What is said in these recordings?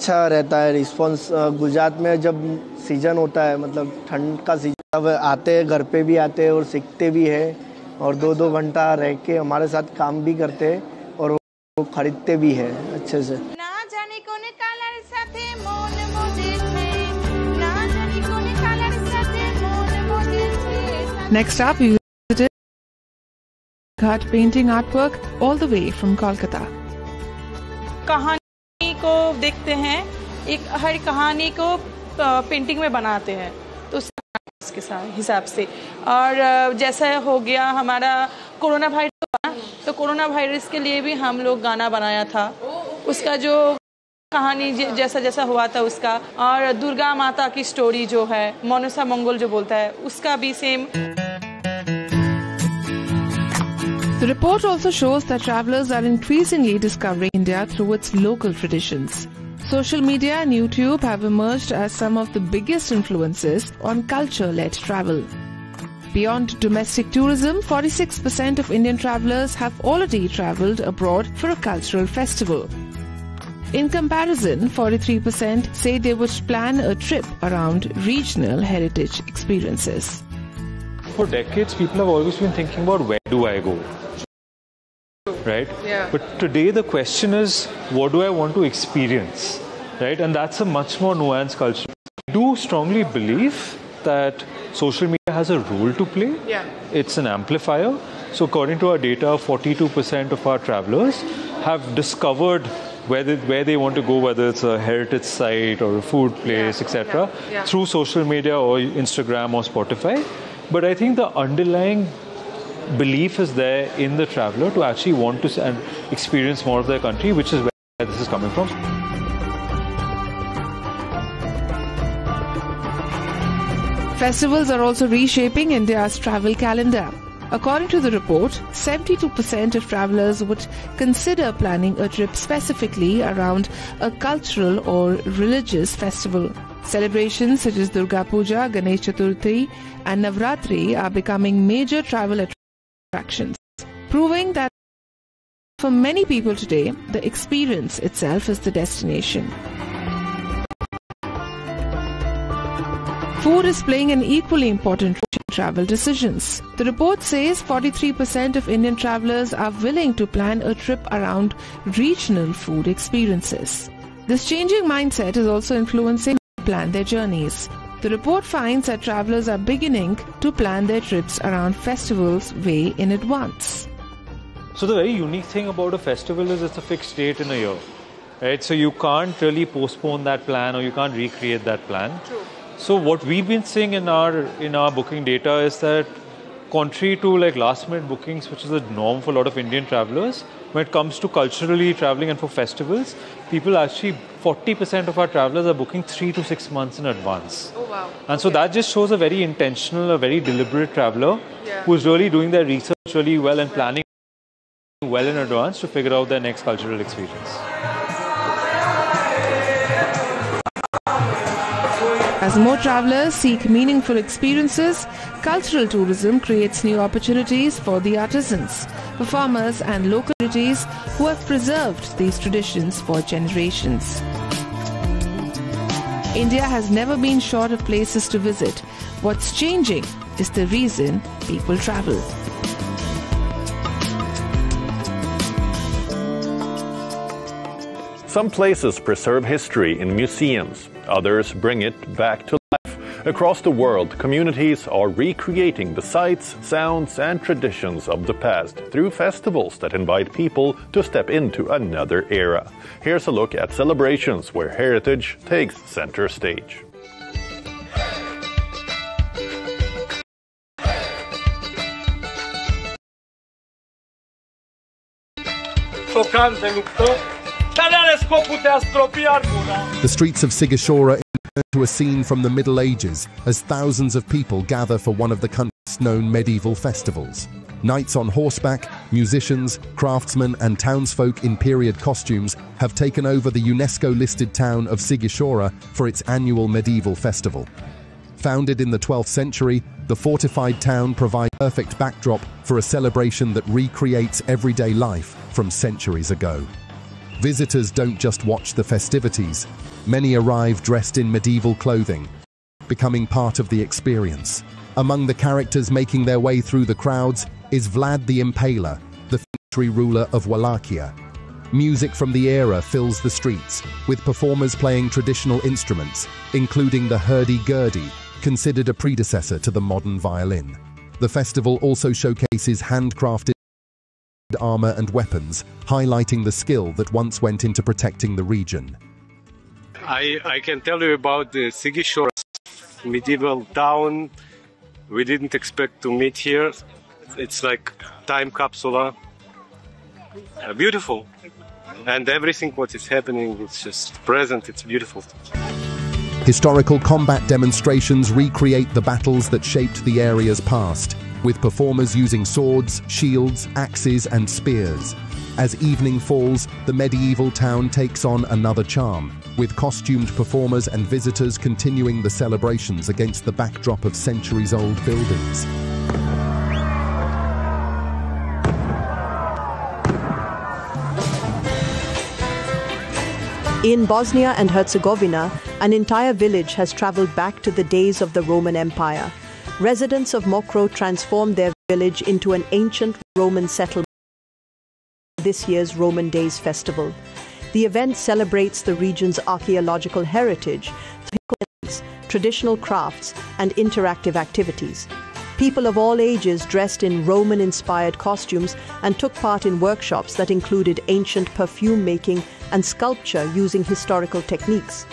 अच्छा रहता है रिस्पॉन्स। गुजरात में जब सीज़न होता है, मतलब ठंड का सीजन, तब आते हैं, घर पे भी आते हैं और सीखते भी हैं और 2-2 घंटा रह के हमारे साथ काम भी करते हैं और वो खरीदते भी हैं अच्छे से। Next up, we visited Ghat painting artwork all the way from Kolkata. कहानी को देखते हैं, एक हर कहानी को पेंटिंग में बनाते हैं, तो उसके हिसाब से। और जैसा हो गया हमारा कोरोना वायरस, तो कोरोना वायरस के लिए भी हम लोग गाना बनाया था, उसका जो कहानी जैसा जैसा हुआ था उसका। और दुर्गा माता की स्टोरी जो है, मनसा मंगल जो बोलता है, उसका भी same. The report also shows that travelers are increasingly discovering India through its local traditions. Social media and YouTube have emerged as some of the biggest influences on culture-led travel. Beyond domestic tourism, 46% of Indian travelers have already traveled abroad for a cultural festival. In comparison, 43% say they would plan a trip around regional heritage experiences. For decades, people have always been thinking about where do I go? Right? Yeah. But today the question is, what do I want to experience? Right? And that's a much more nuanced culture. I do strongly believe that social media has a role to play. Yeah. It's an amplifier. So according to our data, 42% of our travelers have discovered where they want to go, whether it's a heritage site or a food place, etc., through social media or Instagram or Spotify. But I think the underlying belief is there in the traveler to actually want to experience more of their country, which is where this is coming from. Festivals are also reshaping India's travel calendar. According to the report, 72% of travelers would consider planning a trip specifically around a cultural or religious festival. Celebrations such as Durga Puja, Ganesh Chaturthi and Navratri are becoming major travel attractions, proving that for many people today, the experience itself is the destination. Food is playing an equally important role in travel decisions. The report says 43% of Indian travelers are willing to plan a trip around regional food experiences. This changing mindset is also influencing how they plan their journeys. The report finds that travelers are beginning to plan their trips around festivals way in advance. So the very unique thing about a festival is it's a fixed date in a year, right? So you can't really postpone that plan or you can't recreate that plan. True. So what we've been seeing in our booking data is that, contrary to like last minute bookings, which is a norm for a lot of Indian travelers, when it comes to culturally traveling and for festivals, people actually 40% of our travelers are booking 3 to 6 months in advance. Oh wow! And so that just shows a very intentional, a very deliberate traveler who's really doing their research really well and planning well in advance to figure out their next cultural experience. As more travelers seek meaningful experiences, cultural tourism creates new opportunities for the artisans, performers and local communities who have preserved these traditions for generations. India has never been short of places to visit. What's changing is the reason people travel. Some places preserve history in museums, others bring it back to life. Across the world, communities are recreating the sights, sounds, and traditions of the past through festivals that invite people to step into another era. Here's a look at celebrations where heritage takes center stage. The streets of Sigashora turn to a scene from the Middle Ages as thousands of people gather for one of the country's known medieval festivals. Knights on horseback, musicians, craftsmen and townsfolk in period costumes have taken over the UNESCO-listed town of Sigashora for its annual medieval festival. Founded in the 12th century, the fortified town provides a perfect backdrop for a celebration that recreates everyday life from centuries ago. Visitors don't just watch the festivities. Many arrive dressed in medieval clothing, becoming part of the experience. Among the characters making their way through the crowds is Vlad the Impaler, the military ruler of Wallachia. Music from the era fills the streets, with performers playing traditional instruments, including the hurdy-gurdy, considered a predecessor to the modern violin. The festival also showcases handcrafted armor and weapons, highlighting the skill that once went into protecting the region. I can tell you about the Sigishora medieval town. We didn't expect to meet here. It's like time capsule. Beautiful. And everything what is happening, it's just present, it's beautiful. Historical combat demonstrations recreate the battles that shaped the area's past, with performers using swords, shields, axes, and spears. As evening falls, the medieval town takes on another charm, with costumed performers and visitors continuing the celebrations against the backdrop of centuries-old buildings. In Bosnia and Herzegovina, an entire village has traveled back to the days of the Roman Empire. Residents of Mokro transformed their village into an ancient Roman settlement for this year's Roman Days festival. The event celebrates the region's archaeological heritage through traditional crafts and interactive activities. People of all ages dressed in Roman-inspired costumes and took part in workshops that included ancient perfume making and sculpture using historical techniques.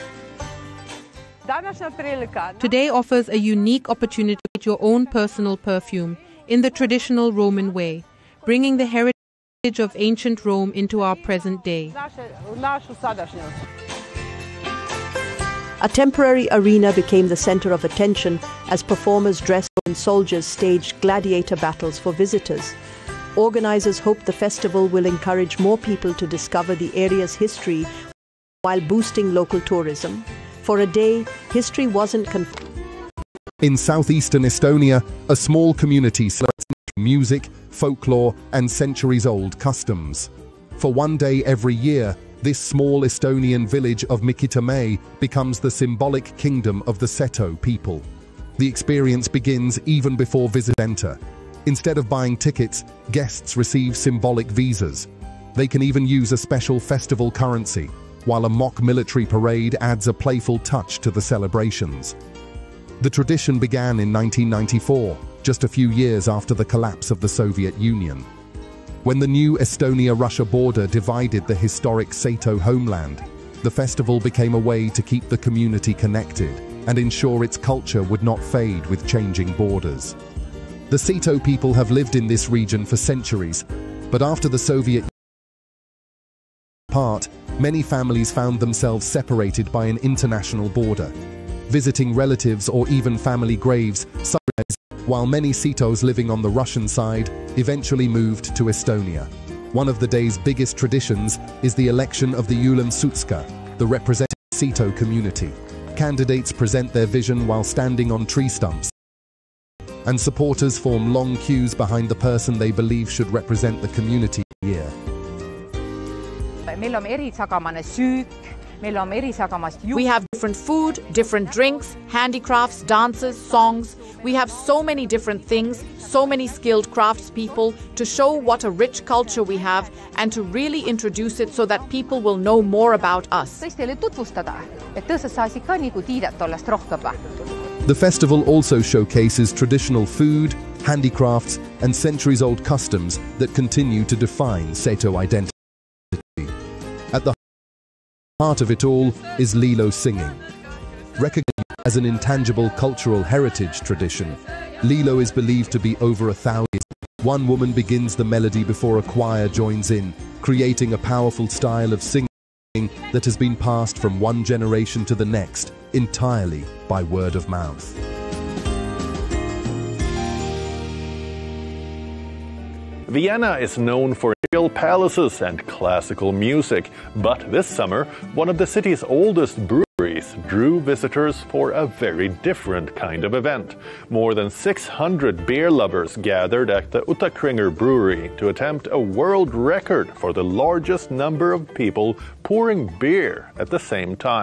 Today offers a unique opportunity to create your own personal perfume in the traditional Roman way, bringing the heritage of ancient Rome into our present day. A temporary arena became the center of attention as performers dressed as soldiers staged gladiator battles for visitors. Organizers hope the festival will encourage more people to discover the area's history while boosting local tourism. For a day, history wasn't confused. In southeastern Estonia, a small community celebrates music, folklore, and centuries-old customs. For one day every year, this small Estonian village of Mikitamäe becomes the symbolic kingdom of the Seto people. The experience begins even before visitors enter. Instead of buying tickets, guests receive symbolic visas. They can even use a special festival currency, while a mock military parade adds a playful touch to the celebrations. The tradition began in 1994, just a few years after the collapse of the Soviet Union. When the new Estonia-Russia border divided the historic Seto homeland, the festival became a way to keep the community connected and ensure its culture would not fade with changing borders. The Seto people have lived in this region for centuries, but after the Soviet Union part, many families found themselves separated by an international border. Visiting relatives or even family graves, while many Setos living on the Russian side eventually moved to Estonia. One of the day's biggest traditions is the election of the Ulam Sutska, the representative Seto community. Candidates present their vision while standing on tree stumps, and supporters form long queues behind the person they believe should represent the community year. We have different food, different drinks, handicrafts, dances, songs. We have so many different things, so many skilled craftspeople to show what a rich culture we have and to really introduce it so that people will know more about us. The festival also showcases traditional food, handicrafts, and centuries-old customs that continue to define Seto identity. At the heart of it all is Lilo singing. Recognized as an intangible cultural heritage tradition, Lilo is believed to be over 1,000 years. One woman begins the melody before a choir joins in, creating a powerful style of singing that has been passed from one generation to the next, entirely by word of mouth. Vienna is known for royal palaces and classical music. But this summer, one of the city's oldest breweries drew visitors for a very different kind of event. More than 600 beer lovers gathered at the Uttakringer Brewery to attempt a world record for the largest number of people pouring beer at the same time.